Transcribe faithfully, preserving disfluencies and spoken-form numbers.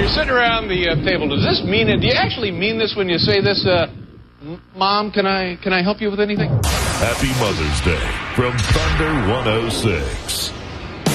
you're sitting around the uh, table, does this mean it? Do you actually mean this when you say this? Uh, Mom, can I can I help you with anything? Happy Mother's Day from Thunder one oh six.